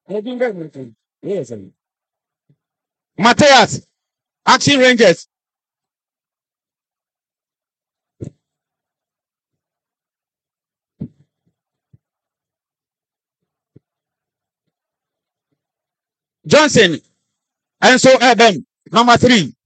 Yes. Matthias, Action Rangers. Johnson, Enso Eben, number 3.